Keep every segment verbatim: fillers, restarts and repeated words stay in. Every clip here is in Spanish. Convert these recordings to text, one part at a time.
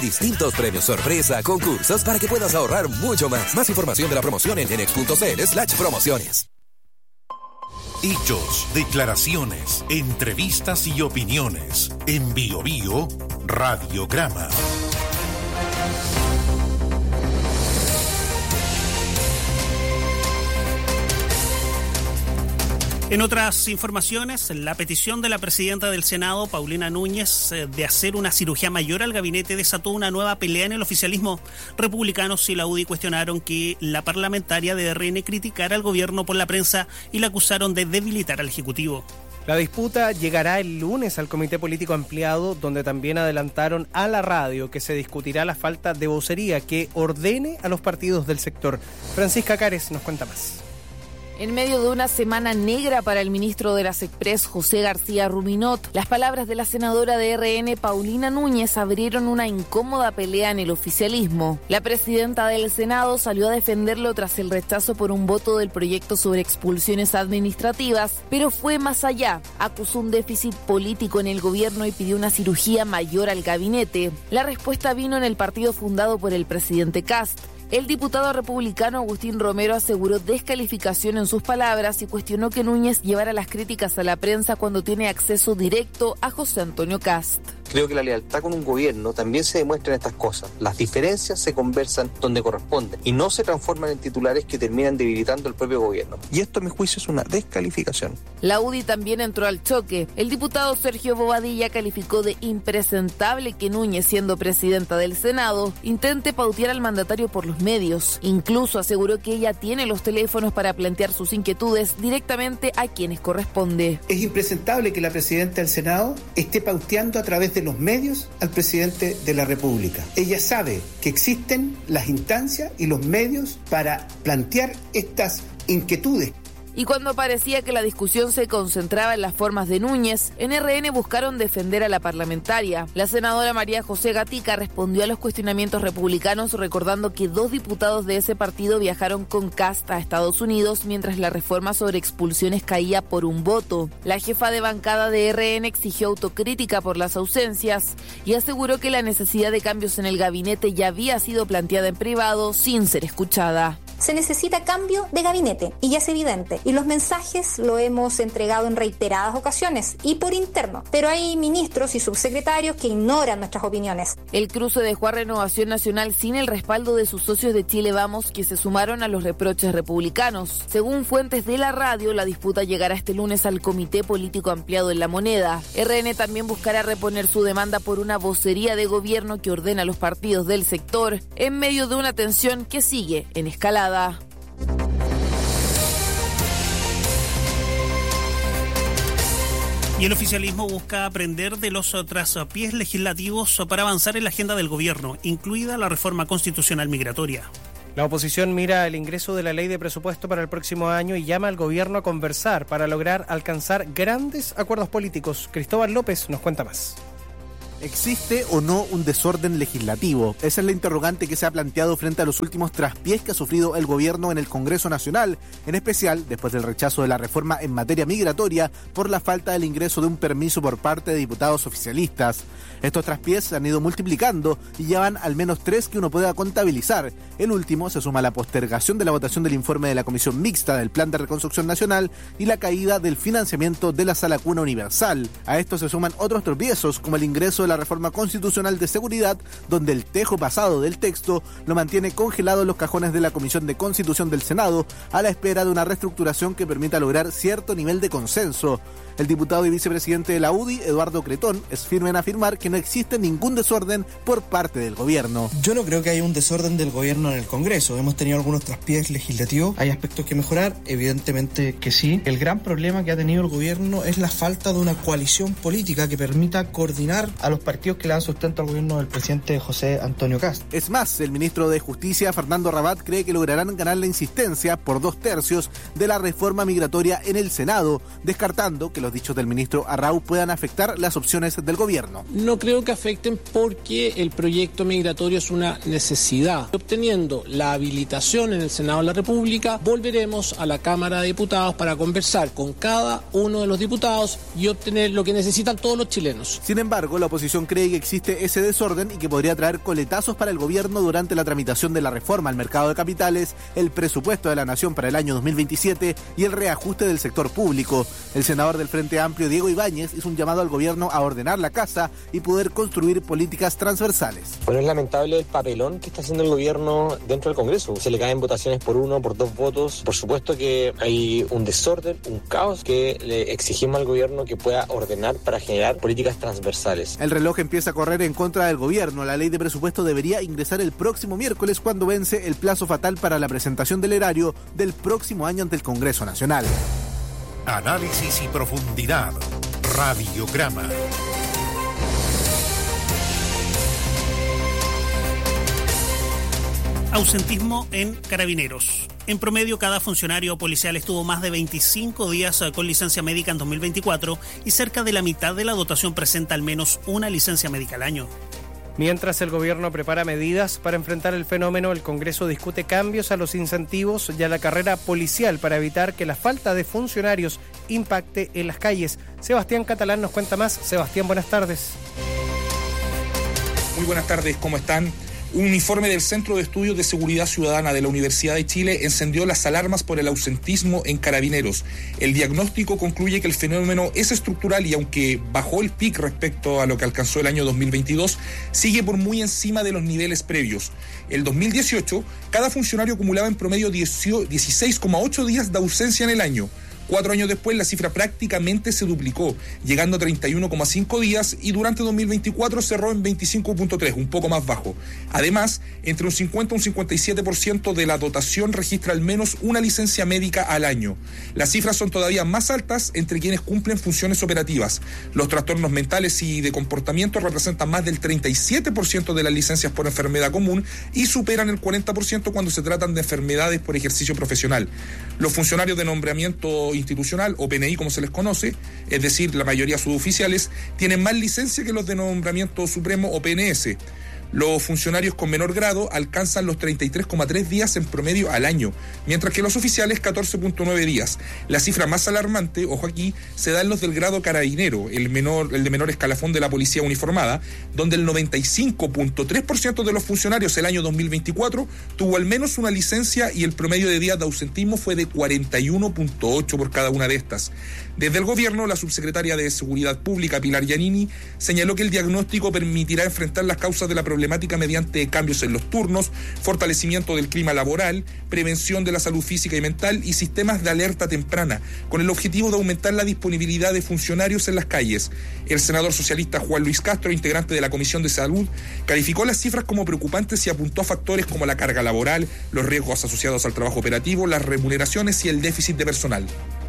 Distintos premios sorpresa, concursos para que puedas ahorrar mucho más. Más información de la promoción en enex punto cl slash promociones. Hechos, declaraciones, entrevistas y opiniones. En Bio Bio, Radiograma. En otras informaciones, la petición de la presidenta del Senado, Paulina Núñez, de hacer una cirugía mayor al gabinete desató una nueva pelea en el oficialismo. Republicanos y la U D I cuestionaron que la parlamentaria de R N criticara al gobierno por la prensa y la acusaron de debilitar al Ejecutivo. La disputa llegará el lunes al Comité Político Ampliado, donde también adelantaron a la radio que se discutirá la falta de vocería que ordene a los partidos del sector. Francisca Cares nos cuenta más. En medio de una semana negra para el ministro de las Express, José García Rubinot, las palabras de la senadora de R N, Paulina Núñez, abrieron una incómoda pelea en el oficialismo. La presidenta del Senado salió a defenderlo tras el rechazo por un voto del proyecto sobre expulsiones administrativas, pero fue más allá. Acusó un déficit político en el gobierno y pidió una cirugía mayor al gabinete. La respuesta vino en el partido fundado por el presidente Kast. El diputado republicano Agustín Romero aseguró descalificación en sus palabras y cuestionó que Núñez llevara las críticas a la prensa cuando tiene acceso directo a José Antonio Kast. Creo que la lealtad con un gobierno también se demuestra en estas cosas. Las diferencias se conversan donde corresponden y no se transforman en titulares que terminan debilitando el propio gobierno. Y esto, a mi juicio, es una descalificación. La U D I también entró al choque. El diputado Sergio Bobadilla calificó de impresentable que Núñez, siendo presidenta del Senado, intente pautear al mandatario por los medios. Incluso aseguró que ella tiene los teléfonos para plantear sus inquietudes directamente a quienes corresponde. Es impresentable que la presidenta del Senado esté pauteando a través de los medios al presidente de la República. Ella sabe que existen las instancias y los medios para plantear estas inquietudes. Y cuando parecía que la discusión se concentraba en las formas de Núñez, en R N buscaron defender a la parlamentaria. La senadora María José Gatica respondió a los cuestionamientos republicanos recordando que dos diputados de ese partido viajaron con Kast a Estados Unidos mientras la reforma sobre expulsiones caía por un voto. La jefa de bancada de R N exigió autocrítica por las ausencias y aseguró que la necesidad de cambios en el gabinete ya había sido planteada en privado sin ser escuchada. Se necesita cambio de gabinete y ya es evidente. Y los mensajes lo hemos entregado en reiteradas ocasiones y por interno. Pero hay ministros y subsecretarios que ignoran nuestras opiniones. El cruce dejó a Renovación Nacional sin el respaldo de sus socios de Chile Vamos, que se sumaron a los reproches republicanos. Según fuentes de la radio, la disputa llegará este lunes al Comité Político Ampliado en La Moneda. R N también buscará reponer su demanda por una vocería de gobierno que ordena a los partidos del sector en medio de una tensión que sigue en escalada. Y el oficialismo busca aprender de los traspiés legislativos para avanzar en la agenda del gobierno, incluida la reforma constitucional migratoria. La oposición mira el ingreso de la ley de presupuesto para el próximo año y llama al gobierno a conversar para lograr alcanzar grandes acuerdos políticos. Cristóbal López nos cuenta más. ¿Existe o no un desorden legislativo? Esa es la interrogante que se ha planteado frente a los últimos traspiés que ha sufrido el gobierno en el Congreso Nacional, en especial después del rechazo de la reforma en materia migratoria por la falta del ingreso de un permiso por parte de diputados oficialistas. Estos traspiés se han ido multiplicando y ya van al menos tres que uno pueda contabilizar. El último se suma a la postergación de la votación del informe de la Comisión Mixta del Plan de Reconstrucción Nacional y la caída del financiamiento de la Sala Cuna Universal. A esto se suman otros tropiezos, como el ingreso de la reforma constitucional de seguridad, donde el tejo pasado del texto lo mantiene congelado en los cajones de la Comisión de Constitución del Senado, a la espera de una reestructuración que permita lograr cierto nivel de consenso. El diputado y vicepresidente de la U D I, Eduardo Cretón, es firme en afirmar que no existe ningún desorden por parte del gobierno. Yo no creo que haya un desorden del gobierno en el Congreso. Hemos tenido algunos traspiés legislativos. ¿Hay aspectos que mejorar? Evidentemente que sí. El gran problema que ha tenido el gobierno es la falta de una coalición política que permita coordinar a los partidos que le dan sustento al gobierno del presidente José Antonio Kast. Es más, el ministro de Justicia, Fernando Rabat, cree que lograrán ganar la insistencia por dos tercios de la reforma migratoria en el Senado, descartando que los dichos del ministro Arrau puedan afectar las opciones del gobierno. No creo que afecten porque el proyecto migratorio es una necesidad. Obteniendo la habilitación en el Senado de la República, volveremos a la Cámara de Diputados para conversar con cada uno de los diputados y obtener lo que necesitan todos los chilenos. Sin embargo, la oposición oposición cree que existe ese desorden y que podría traer coletazos para el gobierno durante la tramitación de la reforma al mercado de capitales, el presupuesto de la Nación para el año dos mil veintisiete y el reajuste del sector público. El senador del Frente Amplio, Diego Ibáñez, hizo un llamado al gobierno a ordenar la casa y poder construir políticas transversales. Bueno, es lamentable el papelón que está haciendo el gobierno dentro del Congreso. Se le caen votaciones por uno, por dos votos. Por supuesto que hay un desorden, un caos que le exigimos al gobierno que pueda ordenar para generar políticas transversales. El reloj empieza a correr en contra del gobierno. La ley de presupuesto debería ingresar el próximo miércoles, cuando vence el plazo fatal para la presentación del erario del próximo año ante el Congreso Nacional. Análisis y profundidad. Radiograma. Ausentismo en Carabineros. En promedio, cada funcionario policial estuvo más de veinticinco días con licencia médica en dos mil veinticuatro y cerca de la mitad de la dotación presenta al menos una licencia médica al año. Mientras el gobierno prepara medidas para enfrentar el fenómeno, el Congreso discute cambios a los incentivos y a la carrera policial para evitar que la falta de funcionarios impacte en las calles. Sebastián Catalán nos cuenta más. Sebastián, buenas tardes. Muy buenas tardes, ¿cómo están? Un informe del Centro de Estudios de Seguridad Ciudadana de la Universidad de Chile encendió las alarmas por el ausentismo en Carabineros. El diagnóstico concluye que el fenómeno es estructural y, aunque bajó el pic respecto a lo que alcanzó el año dos mil veintidós, sigue por muy encima de los niveles previos. El dos mil dieciocho, cada funcionario acumulaba en promedio dieciséis coma ocho días de ausencia en el año. Cuatro años después, la cifra prácticamente se duplicó, llegando a treinta y uno coma cinco días, y durante dos mil veinticuatro cerró en veinticinco punto tres, un poco más bajo. Además, entre un cincuenta y un cincuenta y siete por ciento de la dotación registra al menos una licencia médica al año. Las cifras son todavía más altas entre quienes cumplen funciones operativas. Los trastornos mentales y de comportamiento representan más del treinta y siete por ciento de las licencias por enfermedad común y superan el cuarenta por ciento cuando se tratan de enfermedades por ejercicio profesional. Los funcionarios de nombramiento institucional, o P N I como se les conoce, es decir, la mayoría suboficiales, tienen más licencia que los de nombramiento supremo o P N S. Los funcionarios con menor grado alcanzan los treinta y tres coma tres días en promedio al año, mientras que los oficiales catorce punto nueve días. La cifra más alarmante, ojo aquí, se da en los del grado carabinero, el menor, el de menor escalafón de la policía uniformada, donde el noventa y cinco punto tres por ciento de los funcionarios el año dos mil veinticuatro tuvo al menos una licencia y el promedio de días de ausentismo fue de cuarenta y uno punto ocho por cada una de estas. Desde el gobierno, la subsecretaria de Seguridad Pública, Pilar Giannini, señaló que el diagnóstico permitirá enfrentar las causas de la problemática mediante cambios en los turnos, fortalecimiento del clima laboral, prevención de la salud física y mental y sistemas de alerta temprana, con el objetivo de aumentar la disponibilidad de funcionarios en las calles. El senador socialista Juan Luis Castro, integrante de la Comisión de Salud, calificó las cifras como preocupantes y apuntó a factores como la carga laboral, los riesgos asociados al trabajo operativo, las remuneraciones y el déficit de personal.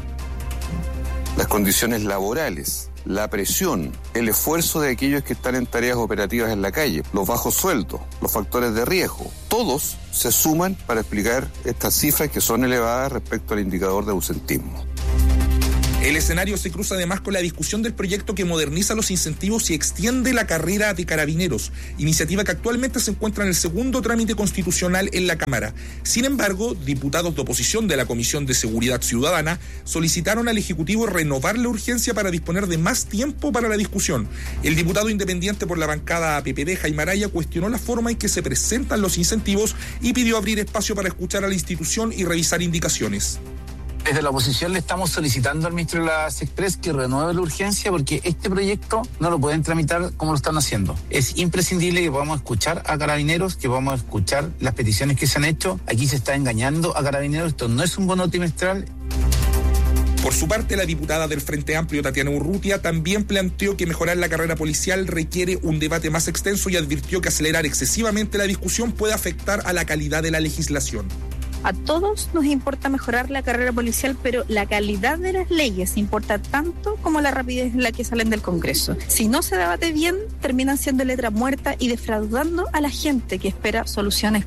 Las condiciones laborales, la presión, el esfuerzo de aquellos que están en tareas operativas en la calle, los bajos sueldos, los factores de riesgo, todos se suman para explicar estas cifras que son elevadas respecto al indicador de ausentismo. El escenario se cruza además con la discusión del proyecto que moderniza los incentivos y extiende la carrera de carabineros, iniciativa que actualmente se encuentra en el segundo trámite constitucional en la Cámara. Sin embargo, diputados de oposición de la Comisión de Seguridad Ciudadana solicitaron al Ejecutivo renovar la urgencia para disponer de más tiempo para la discusión. El diputado independiente por la bancada P P D, Jaime Araya, cuestionó la forma en que se presentan los incentivos y pidió abrir espacio para escuchar a la institución y revisar indicaciones. Desde la oposición le estamos solicitando al ministro de la SECPRES que renueve la urgencia porque este proyecto no lo pueden tramitar como lo están haciendo. Es imprescindible que podamos escuchar a Carabineros, que podamos escuchar las peticiones que se han hecho. Aquí se está engañando a Carabineros, esto no es un bono trimestral. Por su parte, la diputada del Frente Amplio, Tatiana Urrutia, también planteó que mejorar la carrera policial requiere un debate más extenso y advirtió que acelerar excesivamente la discusión puede afectar a la calidad de la legislación. A todos nos importa mejorar la carrera policial, pero la calidad de las leyes importa tanto como la rapidez en la que salen del Congreso. Si no se debate bien, terminan siendo letra muerta y defraudando a la gente que espera soluciones.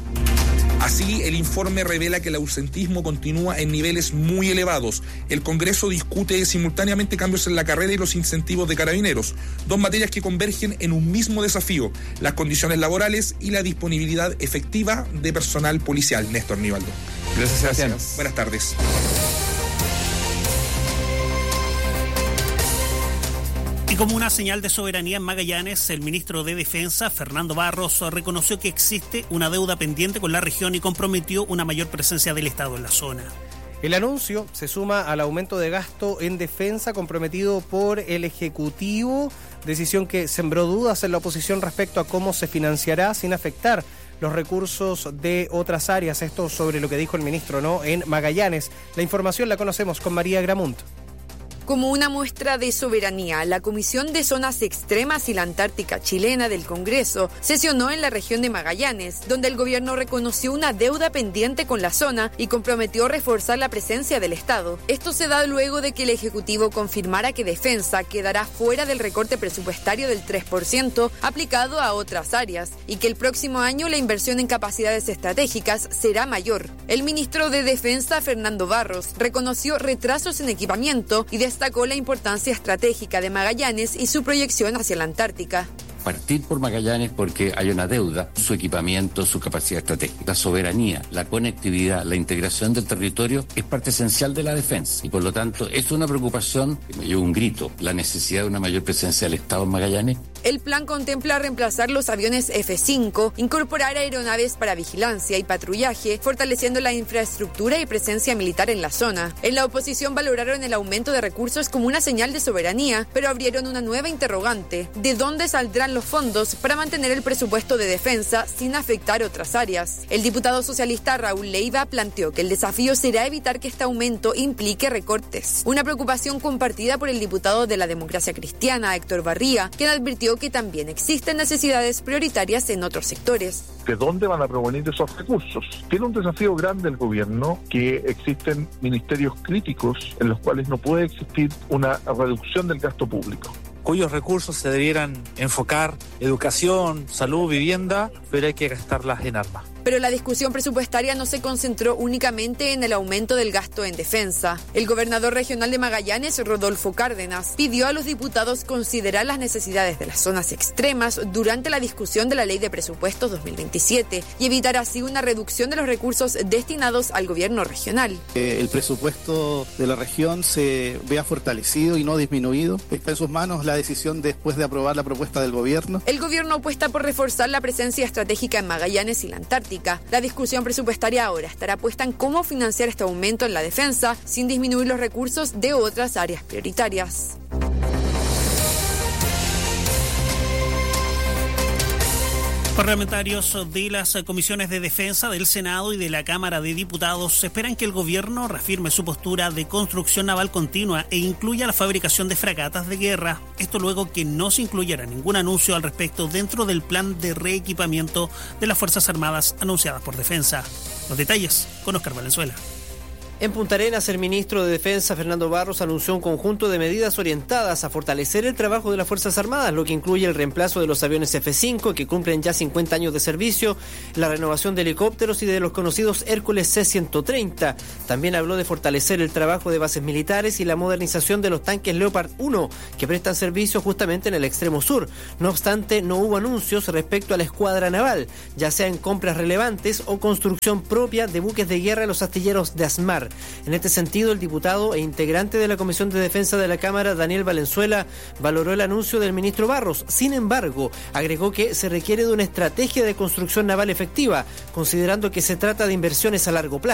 Así, el informe revela que el ausentismo continúa en niveles muy elevados. El Congreso discute simultáneamente cambios en la carrera y los incentivos de carabineros, dos materias que convergen en un mismo desafío, las condiciones laborales y la disponibilidad efectiva de personal policial. Néstor Nivaldo. Gracias, Sebastián. Gracias. Buenas tardes. Y como una señal de soberanía en Magallanes, el ministro de Defensa, Fernando Barros, reconoció que existe una deuda pendiente con la región y comprometió una mayor presencia del Estado en la zona. El anuncio se suma al aumento de gasto en defensa comprometido por el Ejecutivo, decisión que sembró dudas en la oposición respecto a cómo se financiará sin afectar los recursos de otras áreas. Esto sobre lo que dijo el ministro, ¿no?, en Magallanes. La información la conocemos con María Gramunt. Como una muestra de soberanía, la Comisión de Zonas Extremas y la Antártica Chilena del Congreso sesionó en la región de Magallanes, donde el gobierno reconoció una deuda pendiente con la zona y comprometió reforzar la presencia del Estado. Esto se da luego de que el Ejecutivo confirmara que Defensa quedará fuera del recorte presupuestario del tres por ciento aplicado a otras áreas y que el próximo año la inversión en capacidades estratégicas será mayor. El ministro de Defensa, Fernando Barros, reconoció retrasos en equipamiento y destacó la importancia estratégica de Magallanes y su proyección hacia la Antártica. Partir por Magallanes porque hay una deuda, su equipamiento, su capacidad estratégica, la soberanía, la conectividad, la integración del territorio es parte esencial de la defensa y por lo tanto es una preocupación que me lleva un grito, la necesidad de una mayor presencia del Estado en Magallanes. El plan contempla reemplazar los aviones F cinco, incorporar aeronaves para vigilancia y patrullaje, fortaleciendo la infraestructura y presencia militar en la zona. En la oposición valoraron el aumento de recursos como una señal de soberanía, pero abrieron una nueva interrogante: ¿de dónde saldrán los fondos para mantener el presupuesto de defensa sin afectar otras áreas? El diputado socialista Raúl Leiva planteó que el desafío será evitar que este aumento implique recortes. Una preocupación compartida por el diputado de la Democracia Cristiana, Héctor Barría, quien advirtió que también existen necesidades prioritarias en otros sectores. ¿De dónde van a provenir esos recursos? Tiene un desafío grande el gobierno, que existen ministerios críticos en los cuales no puede existir una reducción del gasto público, cuyos recursos se debieran enfocar educación, salud, vivienda, pero hay que gastarlas en armas. Pero la discusión presupuestaria no se concentró únicamente en el aumento del gasto en defensa. El gobernador regional de Magallanes, Rodolfo Cárdenas, pidió a los diputados considerar las necesidades de las zonas extremas durante la discusión de la Ley de Presupuestos dos mil veintisiete y evitar así una reducción de los recursos destinados al gobierno regional. Eh, el presupuesto de la región se vea fortalecido y no disminuido. Está en sus manos la decisión después de aprobar la propuesta del gobierno. El gobierno apuesta por reforzar la presencia estratégica en Magallanes y la Antártica. La discusión presupuestaria ahora estará puesta en cómo financiar este aumento en la defensa sin disminuir los recursos de otras áreas prioritarias. Parlamentarios de las comisiones de defensa del Senado y de la Cámara de Diputados esperan que el gobierno reafirme su postura de construcción naval continua e incluya la fabricación de fragatas de guerra. Esto luego que no se incluyera ningún anuncio al respecto dentro del plan de reequipamiento de las Fuerzas Armadas anunciadas por Defensa. Los detalles con Oscar Valenzuela. En Punta Arenas, el ministro de Defensa, Fernando Barros, anunció un conjunto de medidas orientadas a fortalecer el trabajo de las Fuerzas Armadas, lo que incluye el reemplazo de los aviones F cinco, que cumplen ya cincuenta años de servicio, la renovación de helicópteros y de los conocidos Hércules C ciento treinta. También habló de fortalecer el trabajo de bases militares y la modernización de los tanques Leopard uno, que prestan servicio justamente en el extremo sur. No obstante, no hubo anuncios respecto a la escuadra naval, ya sea en compras relevantes o construcción propia de buques de guerra en los astilleros de Asmar. En este sentido, el diputado e integrante de la Comisión de Defensa de la Cámara, Daniel Valenzuela, valoró el anuncio del ministro Barros. Sin embargo, agregó que se requiere de una estrategia de construcción naval efectiva, considerando que se trata de inversiones a largo plazo.